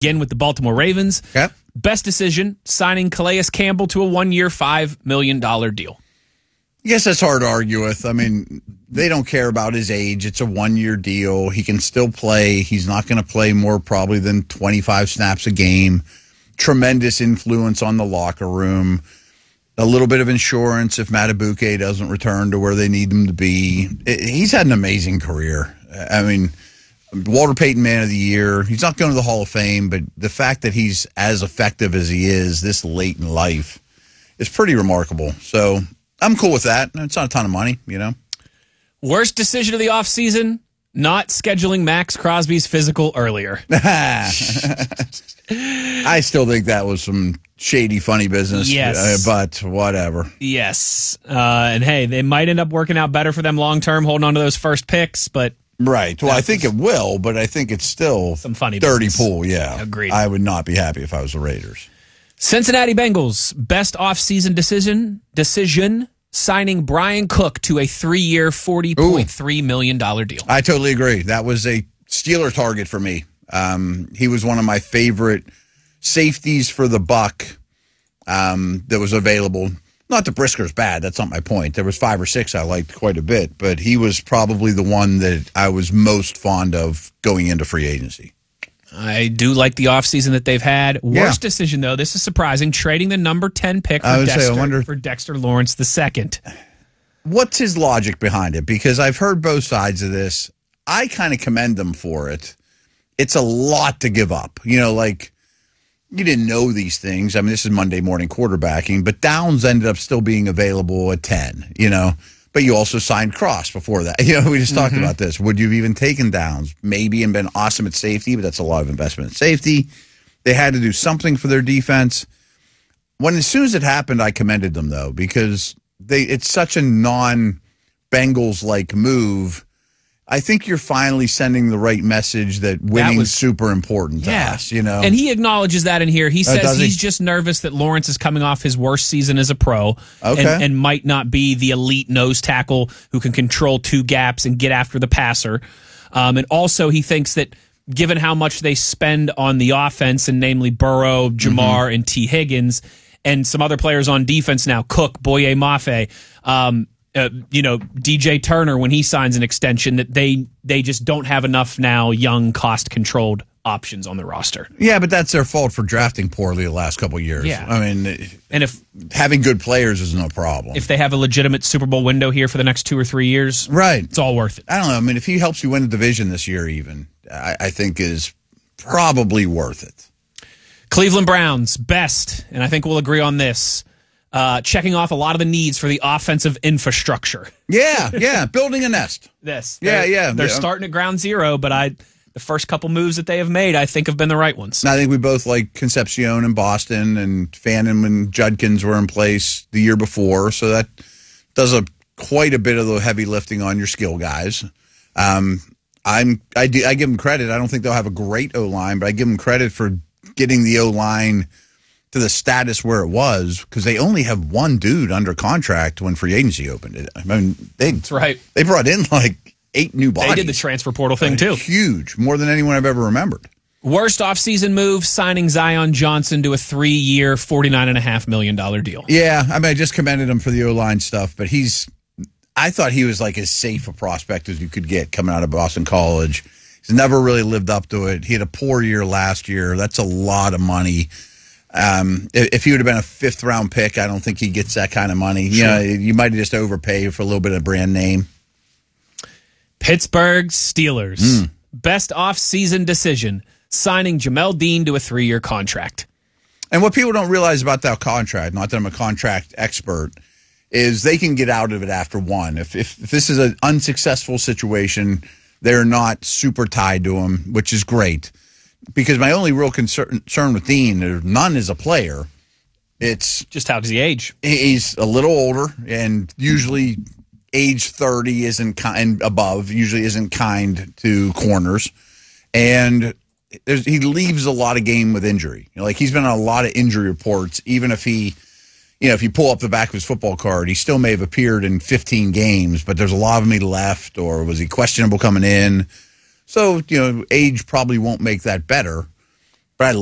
again with the Baltimore Ravens. Okay. Best decision, signing Calais Campbell to a 1-year, $5 million deal. I guess that's hard to argue with. I mean, they don't care about his age. It's a 1-year deal. He can still play. He's not going to play more probably than 25 snaps a game. Tremendous influence on the locker room. A little bit of insurance if Madubuike doesn't return to where they need him to be. He's had an amazing career. I mean, Walter Payton Man of the Year. He's not going to the Hall of Fame, but the fact that he's as effective as he is this late in life is pretty remarkable. So I'm cool with that. It's not a ton of money, you know. Worst decision of the offseason, not scheduling Max Crosby's physical earlier. I still think that was some shady, funny business. Yes. But whatever. Yes. And hey, they might end up working out better for them long term, holding on to those first picks, but. Right. Well, I think it will, but I think it's still some funny dirty business. pool, yeah. Agreed. I would not be happy if I was the Raiders. Cincinnati Bengals, best offseason decision, signing Brian Cook to a 3-year, $40.3 million deal. I totally agree. That was a Steeler target for me. He was one of my favorite safeties for the buck that was available. Not that Brisker's bad. That's not my point. There was 5 or 6 I liked quite a bit, but he was probably the one that I was most fond of going into free agency. I do like the offseason that they've had. Worst decision, though, this is surprising, trading the number 10 pick for Dexter Lawrence II. What's his logic behind it? Because I've heard both sides of this. I kind of commend them for it. It's a lot to give up. You know, like, you didn't know these things. I mean, this is Monday morning quarterbacking, but Downs ended up still being available at 10, you know. But you also signed Cross before that. You know, we just talked about this. Would you have even taken Downs? Maybe, and been awesome at safety, but that's a lot of investment in safety. They had to do something for their defense. As soon as it happened, I commended them, though, because it's such a non-Bengals-like move. I think you're finally sending the right message that winning's super important to us, you know. And he acknowledges that in here. He says he's just nervous that Lawrence is coming off his worst season as a pro and might not be the elite nose tackle who can control 2 gaps and get after the passer. And also he thinks that given how much they spend on the offense, and namely Burrow, Jamar, and T. Higgins, and some other players on defense now, Cook, Boye Mafe, DJ Turner, when he signs an extension, that they just don't have enough now young, cost-controlled options on the roster. Yeah, but that's their fault for drafting poorly the last couple of years. Yeah. I mean, and if having good players is no problem. If they have a legitimate Super Bowl window here for the next 2 or 3 years, right, it's all worth it. I don't know. I mean, if he helps you win the division this year even, I think is probably worth it. Cleveland Browns, best, and I think we'll agree on this, checking off a lot of the needs for the offensive infrastructure. Yeah, building a nest. They're starting at ground zero, but the first couple moves that they have made, I think, have been the right ones. I think we both like Concepcion in Boston, and Fannin and Judkins were in place the year before, so that does quite a bit of the heavy lifting on your skill guys. I give them credit. I don't think they'll have a great O-line, but I give them credit for getting the O-line to the status where it was, because they only have one dude under contract when free agency opened. I mean, that's right. They brought in like 8 new bodies. They did the transfer portal thing too. Huge, more than anyone I've ever remembered. Worst offseason move, signing Zion Johnson to a 3-year, $49.5 million deal. Yeah, I mean, I just commended him for the O-line stuff, but I thought he was like as safe a prospect as you could get coming out of Boston College. He's never really lived up to it. He had a poor year last year. That's a lot of money. If he would have been a 5th-round pick, I don't think he gets that kind of money. Sure. You know, you might just overpay for a little bit of brand name. Pittsburgh Steelers. Best off-season decision, signing Jamel Dean to a 3-year contract. And what people don't realize about that contract, not that I'm a contract expert, is they can get out of it after one. If this is an unsuccessful situation, they're not super tied to him, which is great. Because my only real concern with Dean, or none as a player, it's just how does he age? He's a little older, and usually age 30 and above usually isn't kind to corners, and he leaves a lot of game with injury. You know, like he's been on a lot of injury reports. Even if if you pull up the back of his football card, he still may have appeared in 15 games, but there's a lot of them he left, or was he questionable coming in? So, age probably won't make that better.